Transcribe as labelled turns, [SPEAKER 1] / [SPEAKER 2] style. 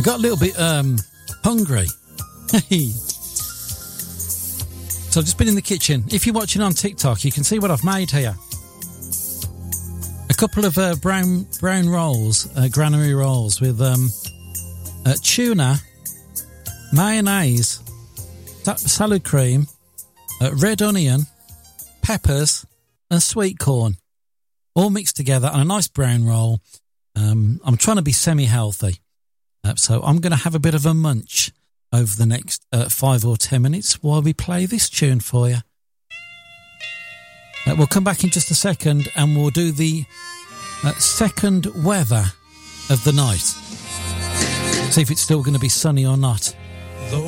[SPEAKER 1] got a little bit hungry. So I've just been in the kitchen. If you're watching on TikTok, you can see what I've made here. A couple of brown rolls, granary rolls with tuna, mayonnaise, salad cream, red onion, peppers and sweet corn, all mixed together on a nice brown roll. I'm trying to be semi-healthy, so I'm going to have a bit of a munch over the next 5 or 10 minutes while we play this tune for you. We'll come back in just a second and we'll do the second weather of the night. See if it's still going to be sunny or not.